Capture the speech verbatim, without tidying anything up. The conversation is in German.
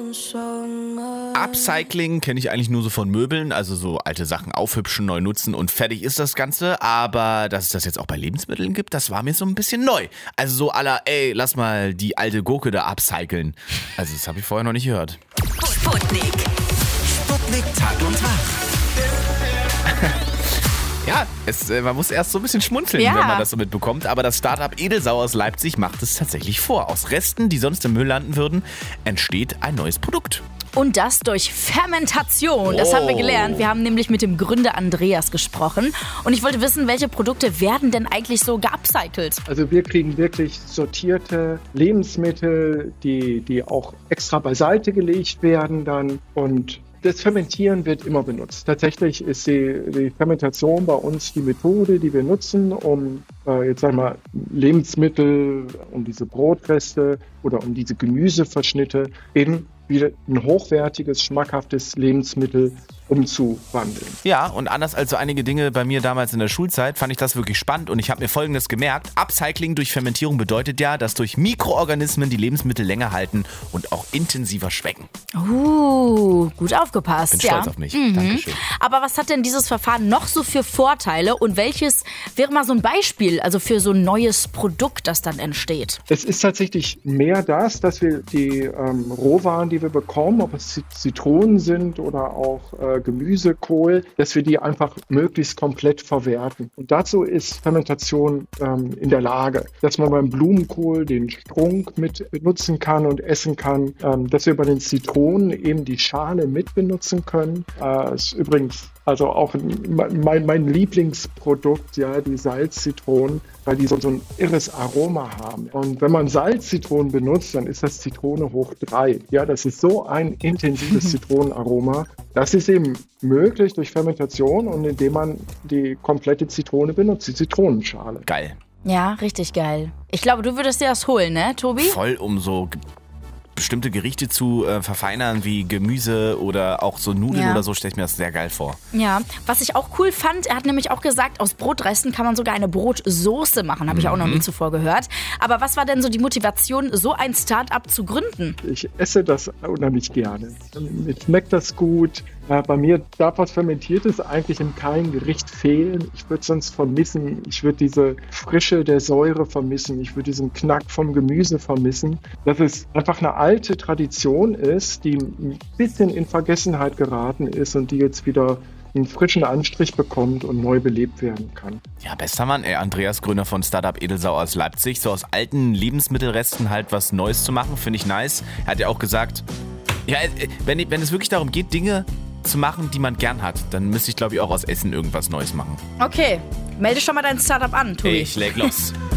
Upcycling kenne ich eigentlich nur so von Möbeln, also so alte Sachen aufhübschen, neu nutzen und fertig ist das Ganze. Aber dass es das jetzt auch bei Lebensmitteln gibt, das war mir so ein bisschen neu. Also so à la, ey, lass mal die alte Gurke da upcyclen. Also das habe ich vorher noch nicht gehört. Sputnik. Sputnik Tag und Tag. Ja, es, äh, man muss erst so ein bisschen schmunzeln, Ja. wenn man das so mitbekommt. Aber das Startup Edelsau aus Leipzig macht es tatsächlich vor. Aus Resten, die sonst im Müll landen würden, entsteht ein neues Produkt. Und das durch Fermentation. Das haben wir Oh. gelernt. Wir haben nämlich mit dem Gründer Andreas gesprochen. Und ich wollte wissen, welche Produkte werden denn eigentlich so geupcycelt? Also wir kriegen wirklich sortierte Lebensmittel, die, die auch extra beiseite gelegt werden dann. Und das Fermentieren wird immer benutzt. Tatsächlich ist die, die Fermentation bei uns die Methode, die wir nutzen, um äh, jetzt sagen wir Lebensmittel, um diese Brotreste oder um diese Gemüseverschnitte in wieder ein hochwertiges, schmackhaftes Lebensmittel umzuwandeln. Ja, und anders als so einige Dinge bei mir damals in der Schulzeit, fand ich das wirklich spannend und ich habe mir Folgendes gemerkt. Upcycling durch Fermentierung bedeutet ja, dass durch Mikroorganismen die Lebensmittel länger halten und auch intensiver schmecken. Uh, gut aufgepasst. Bin ja. stolz auf mich. Dankeschön. Aber was hat denn dieses Verfahren noch so für Vorteile und welches wäre mal so ein Beispiel, also für so ein neues Produkt, das dann entsteht? Es ist tatsächlich mehr das, dass wir die ähm, Rohwaren, die wir bekommen, ob es Zitronen sind oder auch äh, Gemüse, Kohl, dass wir die einfach möglichst komplett verwerten. Und dazu ist Fermentation ähm, in der Lage, dass man beim Blumenkohl den Strunk mit nutzen kann und essen kann, ähm, dass wir bei den Zitronen eben die Schale mit benutzen können. Äh, ist übrigens also auch mein, mein Lieblingsprodukt, ja, die Salzzitronen, weil die so, so ein irres Aroma haben. Und wenn man Salzzitronen benutzt, dann ist das Zitrone hoch drei. Ja, das ist so ein intensives Zitronenaroma. Das ist eben möglich durch Fermentation und indem man die komplette Zitrone benutzt, die Zitronenschale. Geil. Ja, richtig geil. Ich glaube, du würdest dir das holen, ne, Tobi? Voll, um so ge- bestimmte Gerichte zu äh, verfeinern, wie Gemüse oder auch so Nudeln Ja. oder so, stelle ich mir das sehr geil vor. Ja, was ich auch cool fand, er hat nämlich auch gesagt, aus Brotresten kann man sogar eine Brotsoße machen, habe ich auch noch nie zuvor gehört. Aber was war denn so die Motivation, so ein Start-up zu gründen? Ich esse das unheimlich gerne. Mir schmeckt das gut. Äh, Bei mir darf was Fermentiertes eigentlich in keinem Gericht fehlen. Ich würde sonst vermissen. Ich würde diese Frische der Säure vermissen. Ich würde diesen Knack vom Gemüse vermissen. Dass es einfach eine alte Tradition ist, die ein bisschen in Vergessenheit geraten ist und die jetzt wieder einen frischen Anstrich bekommt und neu belebt werden kann. Ja, bester Mann, ey, Andreas, Gründer von Startup Edelsau aus Leipzig, so aus alten Lebensmittelresten halt was Neues zu machen, finde ich nice. Er hat ja auch gesagt, ja, äh, wenn, wenn es wirklich darum geht, Dinge zu machen, die man gern hat, dann müsste ich, glaube ich, auch aus Essen irgendwas Neues machen. Okay, melde schon mal dein Startup an, Tobi. Ich leg los.